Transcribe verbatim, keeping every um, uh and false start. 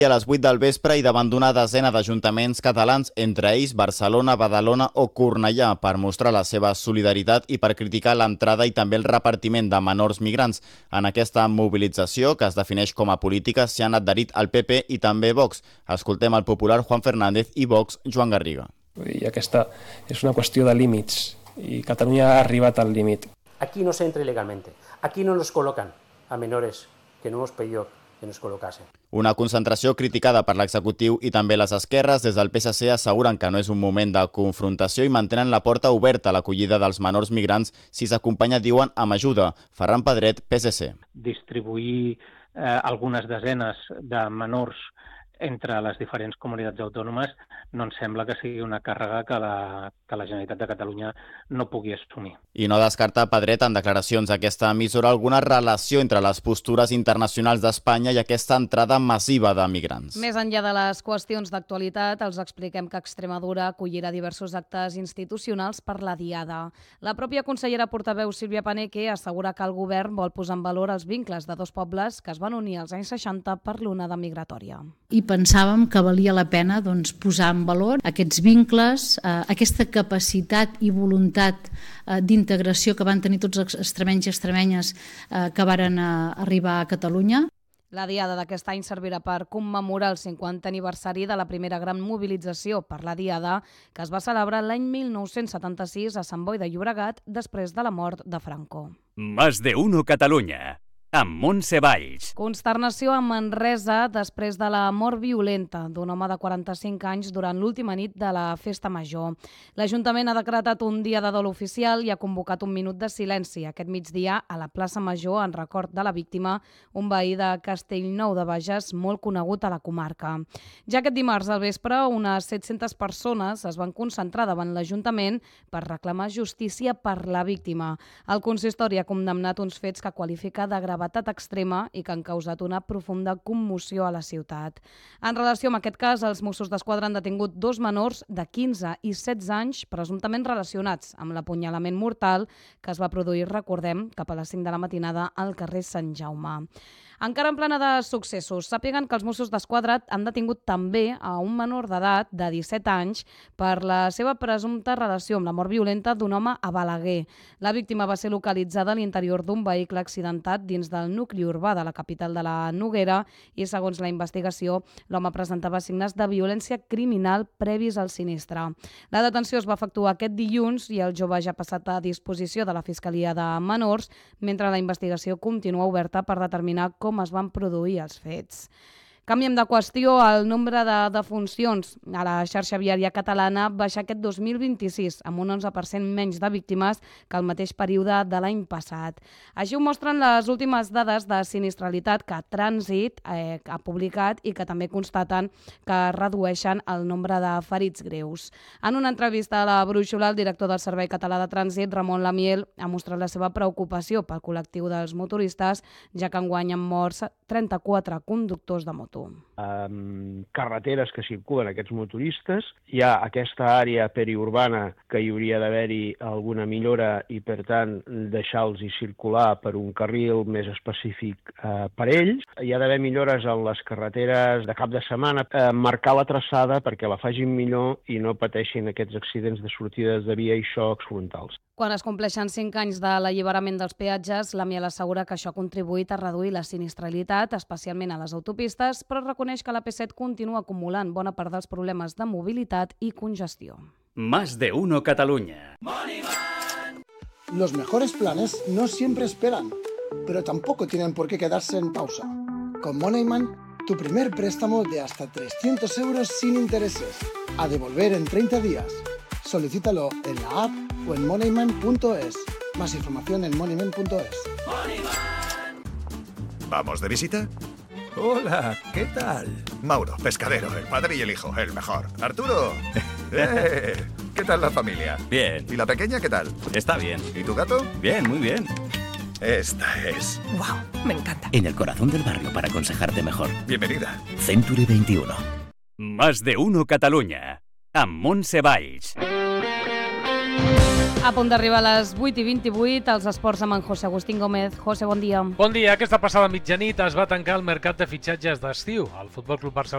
A les vuit del vespre i davant d'una desena d'ajuntaments catalans, entre ells Barcelona, Badalona o Cornellà, per mostrar la seva solidaritat i per criticar l'entrada i també el repartiment de menors migrants. En aquesta mobilització, que es defineix com a política, s'hi han adherit el P P i també Vox. Escoltem el popular Juan Fernández i Vox Joan Garriga. I aquesta és una qüestió de límits i Catalunya ha arribat al límit. Aquí no se entra ilegalmente. Aquí no nos colocan a menores que no hemos pedido que nos colocasen. Una concentració criticada per l'executiu i també les esquerres. Des del P S C asseguren que no és un moment de confrontació i mantenen la porta oberta a l'acollida dels menors migrants si s'acompanya, diuen, amb ajuda. Ferran Pedret, P S C. Distribuir eh, algunes desenes de menors entre les diferents comunitats autònomes no ens sembla que sigui una càrrega que la, que la Generalitat de Catalunya no pugui assumir. I no descarta Pedret en declaracions d'aquesta emissora alguna relació entre les postures internacionals d'Espanya i aquesta entrada massiva de migrants. Més enllà de les qüestions d'actualitat, els expliquem que Extremadura acollirà diversos actes institucionals per la Diada. La pròpia consellera portaveu Sílvia Paneque assegura que el govern vol posar en valor els vincles de dos pobles que es van unir als anys seixanta per l'onada migratòria. I pensàvem que valia la pena doncs, posar en valor aquests vincles, eh, aquesta capacitat i voluntat eh, d'integració que van tenir tots els extremenys i extremenyes eh, que varen eh, arribar a Catalunya. La Diada d'aquest any servirà per commemorar el cinquantè aniversari de la primera gran mobilització per la Diada que es va celebrar l'any mil nou-cents setanta-sis a Sant Boi de Llobregat després de la mort de Franco. Más de uno Catalunya, amb Montse Valls. Consternació a Manresa després de la mort violenta d'un home de quaranta-cinc anys durant l'última nit de la Festa Major. L'Ajuntament ha decretat un dia de dol oficial i ha convocat un minut de silenci aquest migdia a la plaça Major en record de la víctima, un veí de Castellnou de Bages molt conegut a la comarca. Ja aquest dimarts al vespre, unes set-centes persones es van concentrar davant l'Ajuntament per reclamar justícia per la víctima. El consistori ha condemnat uns fets que qualifica de gravetat extrema i que han causat una profunda commoció a la ciutat. En relació amb aquest cas, els Mossos d'Esquadra han detingut dos menors de quinze i setze anys presumptament relacionats amb l'apunyalament mortal que es va produir, recordem, cap a les cinc de la matinada al carrer Sant Jaume. Encara en plana de successos, sàpiguen que els Mossos d'Esquadra han detingut també a un menor d'edat de disset anys per la seva presumpta relació amb la mort violenta d'un home a Balaguer. La víctima va ser localitzada a l'interior d'un vehicle accidentat dins del nucli urbà de la capital de la Noguera i, segons la investigació, l'home presentava signes de violència criminal previs al sinistre. La detenció es va efectuar aquest dilluns i el jove ja ha passat a disposició de la Fiscalia de Menors, mentre la investigació continua oberta per determinar com com es van produir els fets. Canviem de qüestió. El nombre de defuncions a la xarxa viària catalana baixa aquest dos mil vint-i-sis, amb un onze per cent menys de víctimes que el mateix període de l'any passat. Així ho mostren les últimes dades de sinistralitat que Trànsit eh, ha publicat i que també constaten que redueixen el nombre de ferits greus. En una entrevista a la Brúixola, el director del Servei Català de Trànsit, Ramon Lamiel, ha mostrat la seva preocupació pel col·lectiu dels motoristes, ja que enguany han mort trenta-quatre conductors de moto. Um, carreteres que circulen aquests motoristes. Hi ha aquesta àrea periurbana que hi hauria d'haver-hi alguna millora i, per tant, deixar-los circular per un carril més específic uh, per ells. Hi ha d'haver millores en les carreteres de cap de setmana, uh, marcar la traçada perquè la facin millor i no pateixin aquests accidents de sortides de via i xocs frontals. Quan es compleixen cinc anys de l'alliberament dels peatges, la Miel assegura que això ha contribuït a reduir la sinistralitat, especialment a les autopistes, però reconeix que la P set continua acumulant bona part dels problemes de mobilitat i congestió. Más de uno Catalunya. Los mejores planes no siempre esperan, pero tampoco tienen por qué quedarse en pausa. Con Moneyman, tu primer préstamo de hasta trescientos euros sin intereses, a devolver en treinta días. Solicítalo en la app o en moneyman punto es. Más información en moneyman punto es. ¿Vamos de visita? Hola, ¿qué tal? Mauro, pescadero, el padre y el hijo, el mejor. Arturo, ¡eh! ¿Qué tal la familia? Bien. ¿Y la pequeña qué tal? Está bien. ¿Y tu gato? Bien, muy bien. Esta es. ¡Wow! Me encanta. En el corazón del barrio para aconsejarte mejor. Bienvenida. Century veintiuno. Más de uno Catalunya, amb Montse Valls. A punt d'arribar a les vuit i vint-i-vuit, als esports amb en José Agustín Gómez. José, bon dia. Bon dia. Aquesta passada mitjanit es va tancar el mercat de fitxatges d'estiu. El Futbol Club Barcelona